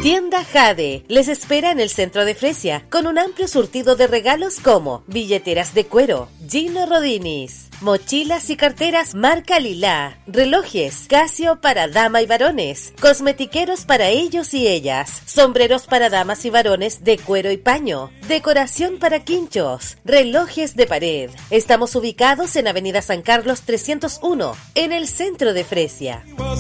Tienda Jade les espera en el centro de Fresia con un amplio surtido de regalos como billeteras de cuero, Gino Rodinis, mochilas y carteras marca Lila, relojes Casio para dama y varones, cosmetiqueros para ellos y ellas, sombreros para damas y varones de cuero y paño, decoración para quinchos, relojes de pared. Estamos ubicados en Avenida San Carlos 301, en el centro de Fresia.